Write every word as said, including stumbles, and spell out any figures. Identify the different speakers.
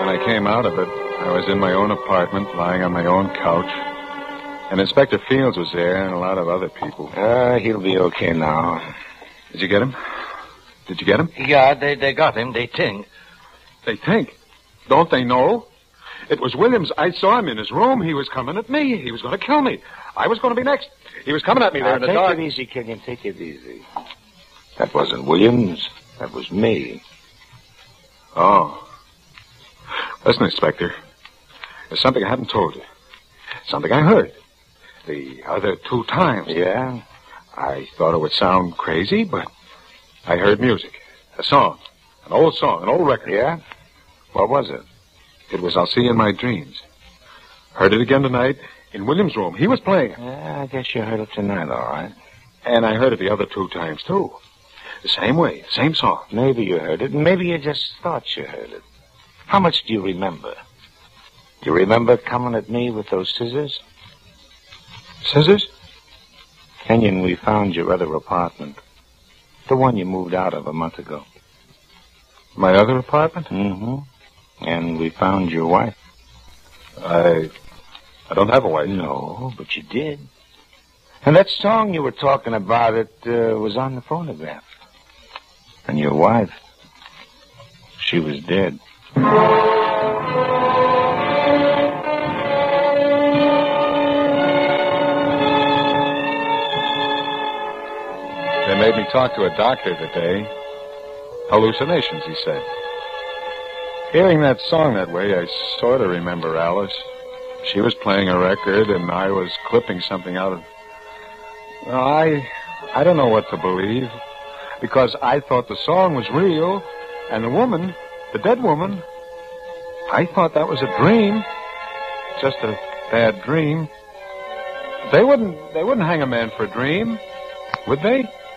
Speaker 1: When I came out of it, I was in my own apartment, lying on my own couch. And Inspector Fields was there and a lot of other people.
Speaker 2: Uh, he'll be okay now.
Speaker 1: Did you get him? Did you get him?
Speaker 3: Yeah, they, they got him. They think.
Speaker 1: They think? Don't they know? It was Williams. I saw him in his room. He was coming at me. He was going to kill me. I was going to be next. He was coming at me there in the
Speaker 2: take
Speaker 1: dark.
Speaker 2: Take it easy, Kenyon. Take it easy. That wasn't Williams. That was me.
Speaker 1: Oh. Listen, Inspector. There's something I haven't told you. Something I heard. The other two times.
Speaker 2: Yeah?
Speaker 1: I thought it would sound crazy, but I heard music. A song. An old song. An old record.
Speaker 2: Yeah? What was it?
Speaker 1: It was I'll See You in My Dreams. Heard it again tonight in Williams' room. He was playing it.
Speaker 2: Yeah, I guess you heard it tonight, all right.
Speaker 1: And I heard it the other two times, too. The same way. Same song.
Speaker 2: Maybe you heard it, and maybe you just thought you heard it. How much do you remember? Do you remember coming at me with those scissors?
Speaker 1: Scissors?
Speaker 2: Kenyon, we found your other apartment. The one you moved out of a month ago.
Speaker 1: My other apartment?
Speaker 2: Mm-hmm. And we found your wife.
Speaker 1: I... I don't have a wife.
Speaker 2: No, but you did. And that song you were talking about, it uh, was on the phonograph. And your wife, she was dead.
Speaker 1: They made me talk to a doctor today. Hallucinations, he said. Hearing that song that way, I sort of remember Alice. She was playing a record, and I was clipping something out of... Well, I... I don't know what to believe, because I thought the song was real, and the woman, the dead woman, I thought that was a dream. Just a bad dream. They wouldn't... They wouldn't hang a man for a dream, would they?